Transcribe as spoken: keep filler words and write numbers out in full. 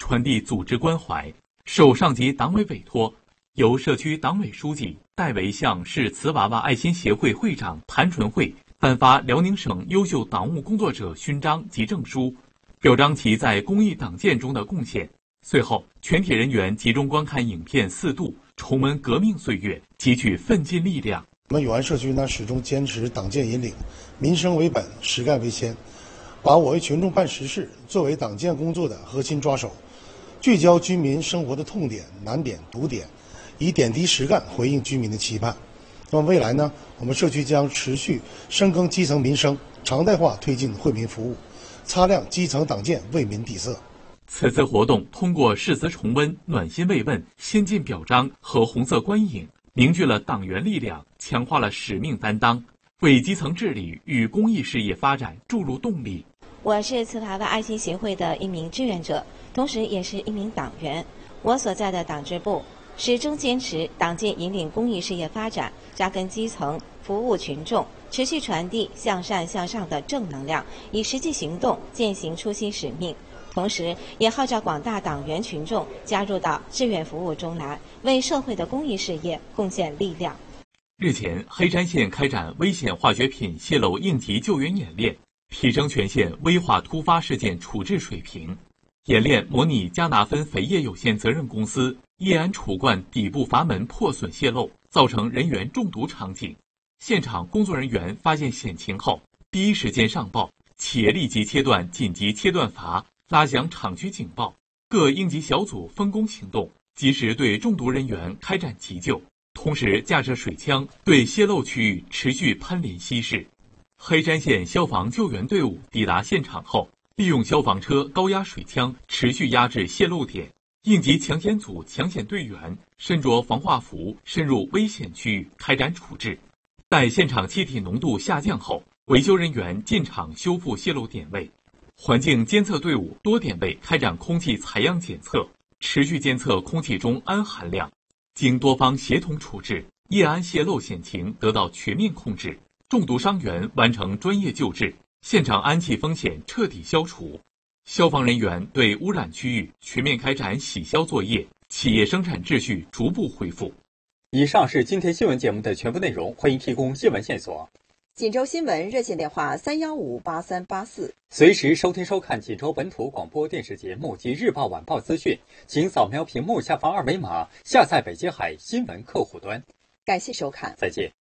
传递组织关怀。受上级党委委托，由社区党委书记代为向市瓷娃娃爱心协会会长谭纯慧颁发辽宁省优秀党务工作者勋章及证书，表彰其在公益党建中的贡献。随后，全体人员集中观看影片四度，重温革命岁月，汲取奋进力量。 我们永安社区呢，始终坚持党建引领，民生为本，实干为先，把我为群众办实事作为党建工作的核心抓手，聚焦居民生活的痛点、难点、堵点，以点滴实干回应居民的期盼。那么未来呢，我们社区将持续深耕基层民生，常态化推进惠民服务，擦亮基层党建为民底色。 此次活动通过誓词重温、暖心慰问、先进表彰和红色观影，凝聚了党员力量，强化了使命担当，为基层治理与公益事业发展注入动力。 我是瓷娃娃爱心协会的一名志愿者，同时也是一名党员。我所在的党支部始终坚持党建引领公益事业发展，扎根基层，服务群众，持续传递向善向上的正能量，以实际行动践行初心使命。同时也号召广大党员群众加入到志愿服务中来，为社会的公益事业贡献力量。 日前，黑山县开展危险化学品泄漏应急救援演练，提升全县危化突发事件处置水平。演练模拟加拿芬肥业有限责任公司液氨储罐底部阀门破损泄漏，造成人员中毒场景。现场工作人员发现险情后，第一时间上报，企业立即切断紧急切断阀，拉响厂区警报，各应急小组分工行动，及时对中毒人员开展急救，同时架设水枪对泄漏区域持续喷淋稀释。黑山县消防救援队伍抵达现场后，利用消防车高压水枪持续压制泄漏点，应急抢险组抢险队员身着防化服深入危险区域开展处置。待现场气体浓度下降后，维修人员进场修复泄漏点位。环境监测队伍多点位开展空气采样检测，持续监测空气中氨含量。经多方协同处置，液氨泄漏险情得到全面控制，中毒伤员完成专业救治，现场氨气风险彻底消除。消防人员对污染区域全面开展洗消作业，企业生产秩序逐步恢复。 以上是今天新闻节目的全部内容，欢迎提供新闻线索。 锦州新闻热线电话三幺五八三八四， 随时收听收看锦州本土广播电视节目及日报晚报资讯，请扫描屏幕下方二维码下载北京海新闻客户端。 感谢收看， 再见。